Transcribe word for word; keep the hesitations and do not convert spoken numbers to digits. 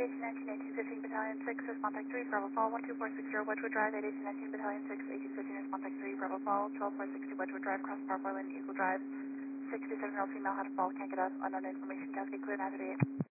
eighteen nineteen, eighteen fifteen, Battalion six, response type three, Bravo Fall, one two four six zero, Wedgewood Drive, eight eighteen nineteen, Battalion six, eighteen fifteen, response type three, Bravo Fall, twelve four sixty, Wedgewood Drive, cross Park Island, Eagle Drive, sixty-seven year old female had a fall, can't get up, unknown information, cascade clear, nine thirty-eight.